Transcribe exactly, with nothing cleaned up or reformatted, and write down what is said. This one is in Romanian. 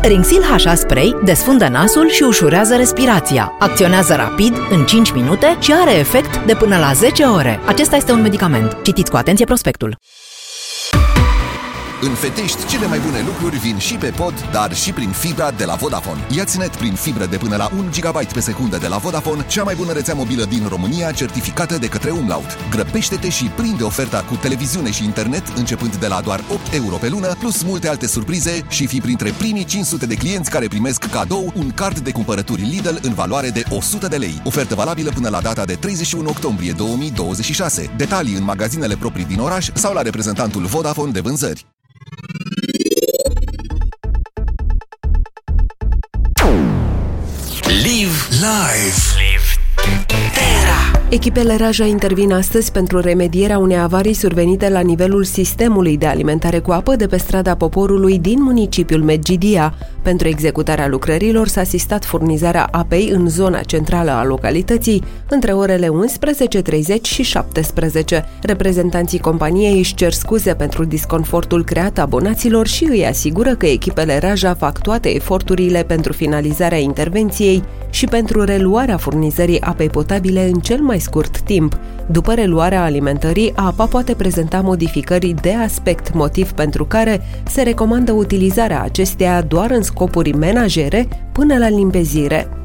Rinxil H A Spray desfundă nasul și ușurează respirația. Acționează rapid, în cinci minute și are efect de până la zece ore. Acesta este un medicament. Citiți cu atenție prospectul. În Fetești, cele mai bune lucruri vin și pe pod, dar și prin fibra de la Vodafone. Ia-ți net prin fibră de până la un gigabyte pe secundă de la Vodafone, cea mai bună rețea mobilă din România, certificată de către Umlaut. Grăbește-te și prinde oferta cu televiziune și internet, începând de la doar opt euro pe lună, plus multe alte surprize și fii printre primii cinci sute de clienți care primesc cadou un card de cumpărături Lidl în valoare de o sută de lei. Ofertă valabilă până la data de treizeci și unu octombrie două mii douăzeci și șase. Detalii în magazinele proprii din oraș sau la reprezentantul Vodafone de vânzări. Live Live. Live Terra. Echipele Raja intervin astăzi pentru remedierea unei avarii survenite la nivelul sistemului de alimentare cu apă de pe strada Poporului din municipiul Medgidia. Pentru executarea lucrărilor s-a asistat furnizarea apei în zona centrală a localității între orele unsprezece treizeci și șaptesprezece. Reprezentanții companiei își cer scuze pentru disconfortul creat abonaților și îi asigură că echipele Raja fac toate eforturile pentru finalizarea intervenției și pentru reluarea furnizării apei potabile în cel mai scurt timp. După reluarea alimentării, apa poate prezenta modificări de aspect, motiv pentru care se recomandă utilizarea acesteia doar în scopuri menajere până la limpezire.